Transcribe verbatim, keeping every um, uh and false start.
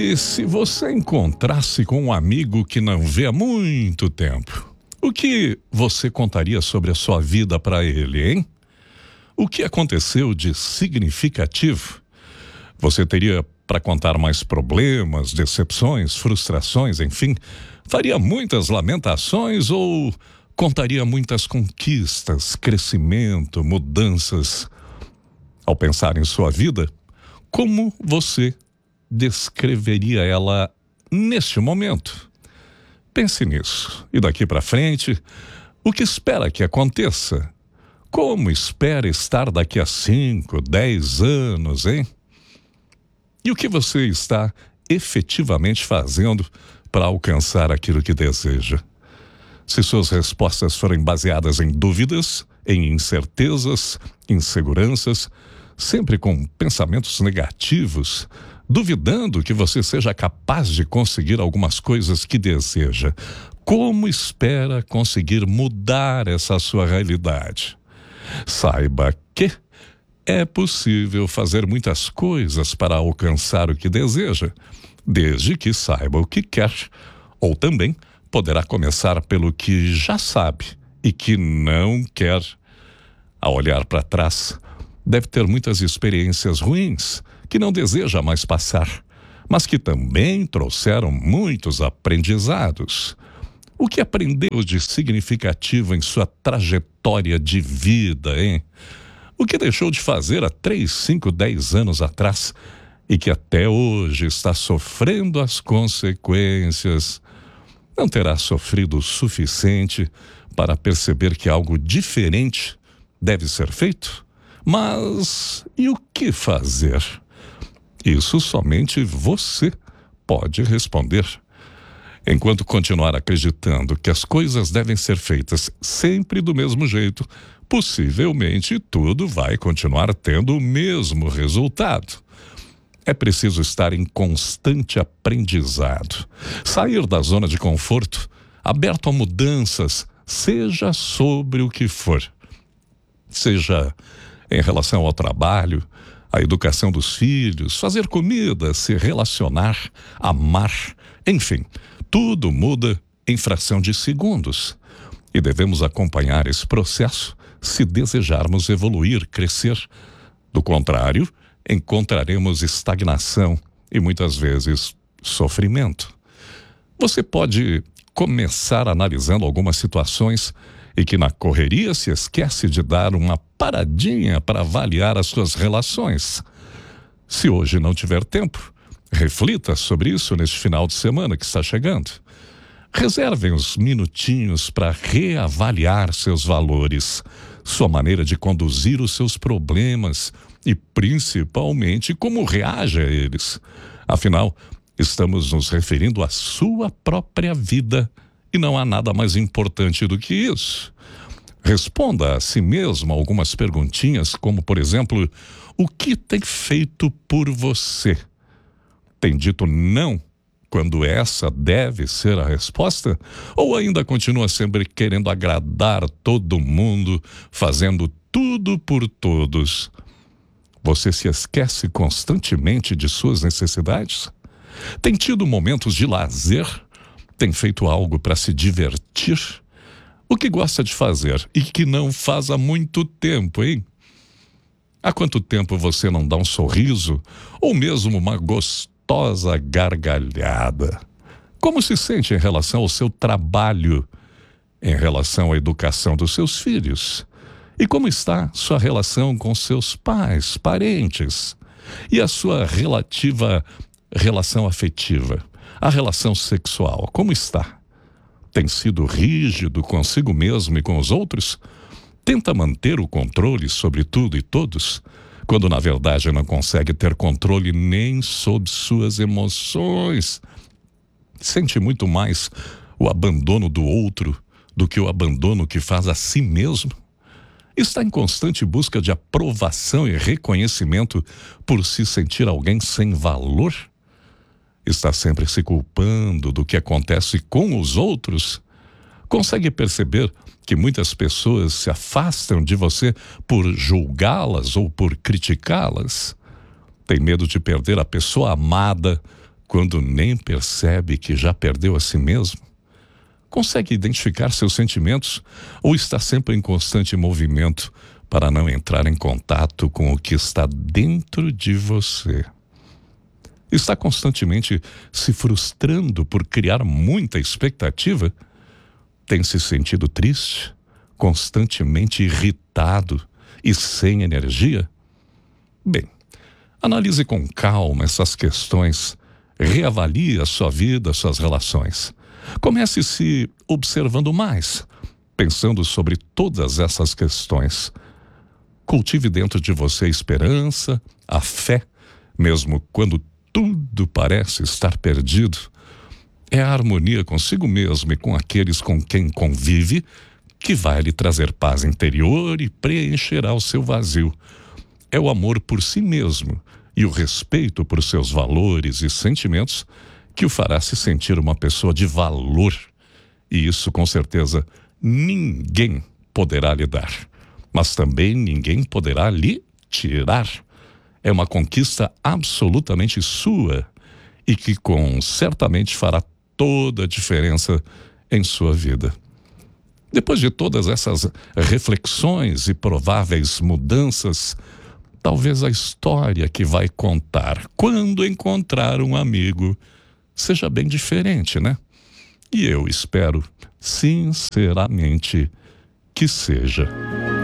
E se você encontrasse com um amigo que não vê há muito tempo, o que você contaria sobre a sua vida para ele, hein? O que aconteceu de significativo? Você teria para contar mais problemas, decepções, frustrações, enfim? Faria muitas lamentações ou contaria muitas conquistas, crescimento, mudanças? Ao pensar em sua vida, como você descreveria ela neste momento? Pense nisso. E daqui para frente, o que espera que aconteça? Como espera estar daqui a cinco, dez anos, hein? E o que você está efetivamente fazendo para alcançar aquilo que deseja? Se suas respostas forem baseadas em dúvidas, em incertezas, inseguranças, sempre com pensamentos negativos, duvidando que você seja capaz de conseguir algumas coisas que deseja, como espera conseguir mudar essa sua realidade? Saiba que é possível fazer muitas coisas para alcançar o que deseja, desde que saiba o que quer, ou também poderá começar pelo que já sabe e que não quer. Ao olhar para trás, deve ter muitas experiências ruins que não deseja mais passar, mas que também trouxeram muitos aprendizados. O que aprendeu de significativo em sua trajetória de vida, hein? O que deixou de fazer há três, cinco, dez anos atrás e que até hoje está sofrendo as consequências? Não terá sofrido o suficiente para perceber que algo diferente deve ser feito? Mas e o que fazer? Isso somente você pode responder. Enquanto continuar acreditando que as coisas devem ser feitas sempre do mesmo jeito, possivelmente tudo vai continuar tendo o mesmo resultado. É preciso estar em constante aprendizado, sair da zona de conforto, aberto a mudanças, seja sobre o que for. Seja em relação ao trabalho, à educação dos filhos, fazer comida, se relacionar, amar, enfim, tudo muda em fração de segundos. E devemos acompanhar esse processo se desejarmos evoluir, crescer. Do contrário, encontraremos estagnação e muitas vezes sofrimento. Você pode começar analisando algumas situações e que na correria se esquece de dar uma paradinha para avaliar as suas relações. Se hoje não tiver tempo, reflita sobre isso neste final de semana que está chegando. Reservem uns minutinhos para reavaliar seus valores, sua maneira de conduzir os seus problemas e, principalmente, como reage a eles. Afinal, estamos nos referindo à sua própria vida e não há nada mais importante do que isso. Responda a si mesmo algumas perguntinhas, como, por exemplo, o que tem feito por você? Tem dito não quando essa deve ser a resposta? Ou ainda continua sempre querendo agradar todo mundo, fazendo tudo por todos? Você se esquece constantemente de suas necessidades? Tem tido momentos de lazer? Tem feito algo para se divertir? O que gosta de fazer e que não faz há muito tempo, hein? Há quanto tempo você não dá um sorriso ou mesmo uma gostosa gargalhada? Como se sente em relação ao seu trabalho, em relação à educação dos seus filhos? E como está sua relação com seus pais, parentes? E a sua relativa relação afetiva? A relação sexual, como está? Tem sido rígido consigo mesmo e com os outros? Tenta manter o controle sobre tudo e todos, quando na verdade não consegue ter controle nem sobre suas emoções. Sente muito mais o abandono do outro do que o abandono que faz a si mesmo? Está em constante busca de aprovação e reconhecimento por se sentir alguém sem valor? Está sempre se culpando do que acontece com os outros? Consegue perceber que muitas pessoas se afastam de você por julgá-las ou por criticá-las? Tem medo de perder a pessoa amada quando nem percebe que já perdeu a si mesmo? Consegue identificar seus sentimentos ou está sempre em constante movimento para não entrar em contato com o que está dentro de você? Está constantemente se frustrando por criar muita expectativa? Tem se sentido triste, constantemente irritado e sem energia? Bem, analise com calma essas questões, reavalie a sua vida, suas relações. Comece se observando mais, pensando sobre todas essas questões. Cultive dentro de você a esperança, a fé, mesmo quando tudo parece estar perdido. É a harmonia consigo mesmo e com aqueles com quem convive que vai lhe trazer paz interior e preencherá o seu vazio. É o amor por si mesmo e o respeito por seus valores e sentimentos que o fará se sentir uma pessoa de valor. E isso, com certeza, ninguém poderá lhe dar. Mas também ninguém poderá lhe tirar. É uma conquista absolutamente sua e que com certamente fará toda a diferença em sua vida. Depois de todas essas reflexões e prováveis mudanças, talvez a história que vai contar quando encontrar um amigo seja bem diferente, né? E eu espero, sinceramente, que seja.